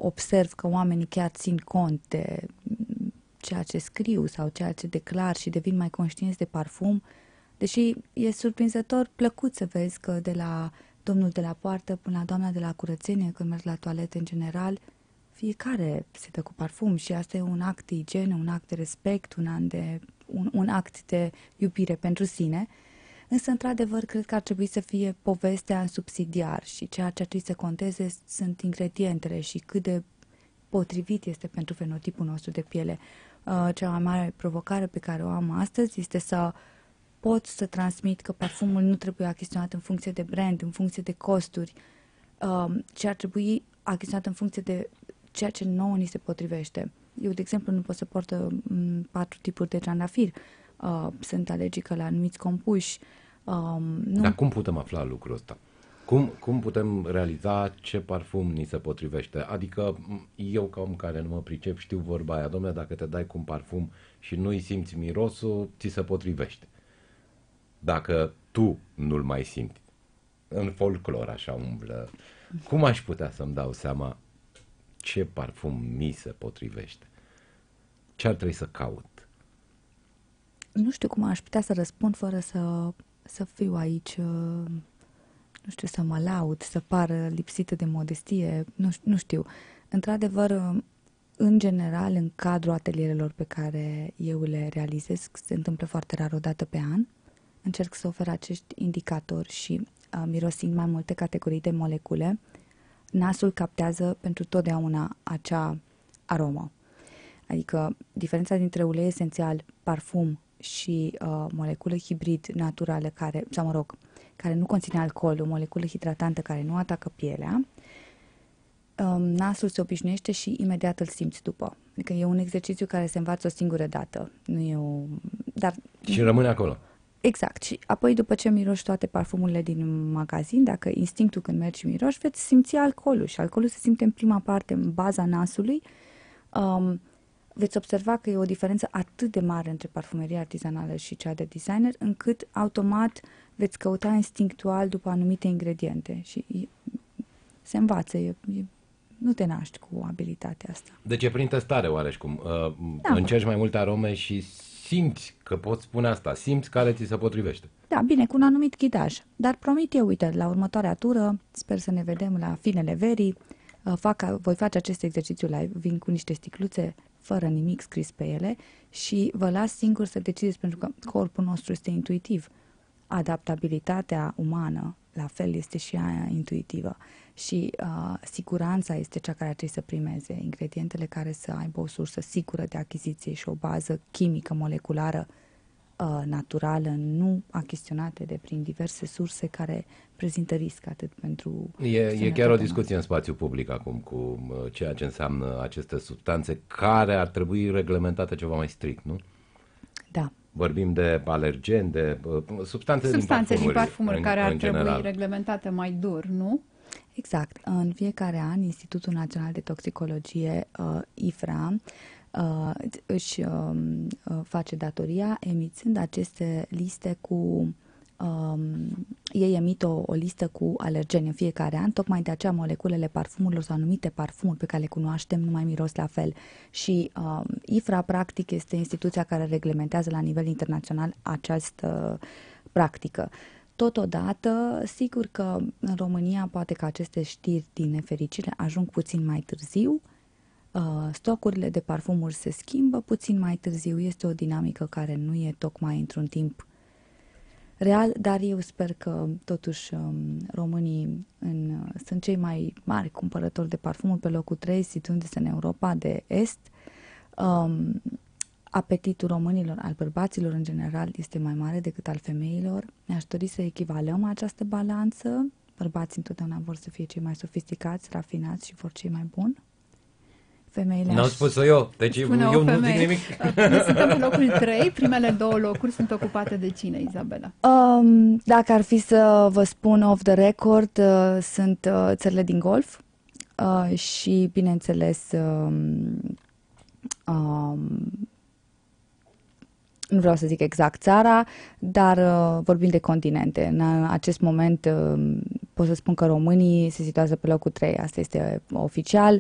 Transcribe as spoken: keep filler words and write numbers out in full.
observ că oamenii chiar țin cont de ceea ce scriu sau ceea ce declar și devin mai conștienți de parfum, deși e surprinzător plăcut să vezi că de la domnul de la poartă până la doamna de la curățenie, când merg la toaletă în general, fiecare se dă cu parfum și asta e un act de igienă, un act de respect, un, an de, un, un act de iubire pentru sine. Însă, într-adevăr, cred că ar trebui să fie povestea în subsidiar și ceea ce ar trebui să conteze sunt ingredientele și cât de potrivit este pentru fenotipul nostru de piele. Uh, cea mai mare provocare pe care o am astăzi este să pot să transmit că parfumul nu trebuie achiziționat în funcție de brand, în funcție de costuri, uh, ci ar trebui achiziționat în funcție de ceea ce nouă ni se potrivește. Eu, de exemplu, nu pot să port um, patru tipuri de trandafir. Uh, sunt alergică la anumiți compuși. Um, nu... Dar cum putem afla lucrul ăsta? Cum, cum putem realiza ce parfum ni se potrivește? Adică eu, ca om care nu mă pricep, știu vorba aia, dom'le, dacă te dai cu un parfum și nu-i simți mirosul, ți se potrivește. Dacă tu nu-l mai simți, în folclor așa umblă, cum aș putea să-mi dau seama ce parfum mi se potrivește? Ce ar trebui să caut? Nu știu cum aș putea să răspund fără să, să fiu aici, nu știu, să mă laud, să pară lipsită de modestie, nu, nu știu. Într-adevăr, în general, în cadrul atelierelor pe care eu le realizez, se întâmplă foarte rar o dată pe an, încerc să ofer acești indicatori și uh, mirosind mai multe categorii de molecule, nasul captează pentru totdeauna acea aromă. Adică diferența dintre ulei esențial, parfum și uh, moleculă hibrid naturală care, sau mă rog, care nu conține alcool, o moleculă hidratantă care nu atacă pielea, um, nasul se obișnuiește și imediat îl simți după. Adică e un exercițiu care se învață o singură dată. Nu e o... Dar... Și rămâne acolo. Exact. Și apoi după ce miroși toate parfumurile din magazin, dacă instinctul când mergi și miroși, veți simți alcoolul și alcoolul se simte în prima parte, în baza nasului. Um, veți observa că e o diferență atât de mare între parfumeria artizanală și cea de designer, încât automat veți căuta instinctual după anumite ingrediente și e, se învață, e, e, nu te naști cu abilitatea asta. Deci e prin testare oareșcum. Uh, da. Încerci mai multe arome și simți că poți spune asta, simți care ți se potrivește. Da, bine, cu un anumit ghidaj. Dar promit eu, uite, la următoarea tură, sper să ne vedem la finele verii, uh, fac, voi face acest exercițiu live, vin cu niște sticluțe fără nimic scris pe ele și vă las singur să decideți, pentru că corpul nostru este intuitiv. Adaptabilitatea umană, la fel, este și aia intuitivă. Și uh, siguranța este cea care trebuie să primeze, ingredientele care să aibă o sursă sigură de achiziție și o bază chimică, moleculară, uh, naturală, nu achiziționate de prin diverse surse care prezintă risc atât pentru... E, e chiar o discuție în spațiu public acum cu uh, ceea ce înseamnă aceste substanțe care ar trebui reglementate ceva mai strict, nu? Da. Vorbim de alergeni, de uh, substanțe, substanțe din parfumuri, din parfumuri în, care ar în trebui general. reglementate mai dur, nu? Exact. În fiecare an, Institutul Național de Toxicologie, uh, I F R A, uh, își uh, face datoria emițând aceste liste cu... Um, ei emit o, o listă cu alergeni în fiecare an, tocmai de aceea moleculele parfumurilor sau anumite parfumuri pe care le cunoaștem nu mai miros la fel. Și um, I F R A, practic, este instituția care reglementează la nivel internațional această practică. Totodată, sigur că în România poate că aceste știri, din nefericire, ajung puțin mai târziu, uh, stocurile de parfumuri se schimbă puțin mai târziu, este o dinamică care nu e tocmai într-un timp real, dar eu sper că totuși um, românii în, sunt cei mai mari cumpărători de parfumuri pe locul trei, situându-se în Europa de Est. Um, apetitul românilor, al bărbaților în general, este mai mare decât al femeilor. Mi-aș dori să echivalăm această balanță. Bărbații întotdeauna vor să fie cei mai sofisticați, rafinați și vor cei mai buni. Femeile N-am aș... spus-o eu, deci Spune eu nu femeie. zic nimic. Noi suntem pe locul trei, primele două locuri sunt ocupate de cine, Izabela? Um, dacă ar fi să vă spun off the record, uh, sunt uh, țările din Golf uh, și, bineînțeles, um, um, nu vreau să zic exact țara, dar uh, vorbim de continente. În acest moment uh, pot să spun că românii se situează pe locul trei, asta este oficial.